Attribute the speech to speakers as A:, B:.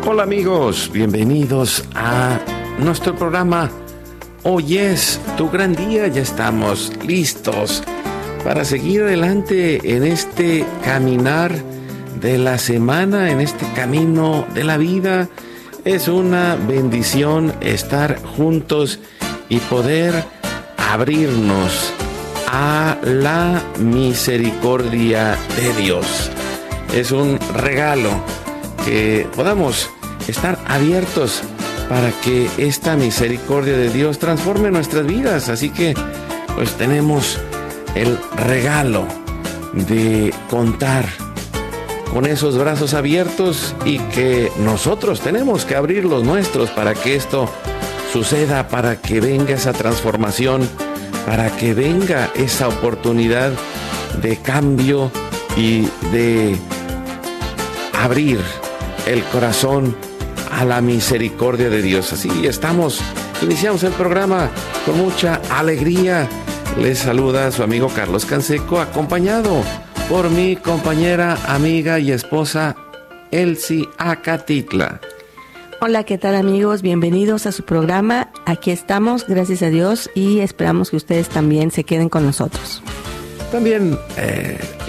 A: Hola amigos, bienvenidos a nuestro programa Hoy es tu gran día. Ya estamos listos para seguir adelante en este caminar de la semana, en este camino de la vida. Es una bendición estar juntos y poder abrirnos a la misericordia de Dios. Es un regalo que podamos estar abiertos para que esta misericordia de Dios transforme nuestras vidas. Así que pues tenemos el regalo de contar con esos brazos abiertos y que nosotros tenemos que abrir los nuestros para que esto suceda, para que venga esa transformación, para que venga esa oportunidad de cambio y de abrir el corazón a la misericordia de Dios. Así iniciamos el programa con mucha alegría. Les saluda su amigo Carlos Canseco, acompañado por mi compañera, amiga y esposa Elsie Acatitla.
B: Hola, ¿qué tal amigos? Bienvenidos a su programa. Aquí estamos, gracias a Dios, y esperamos que ustedes también se queden con nosotros.
A: También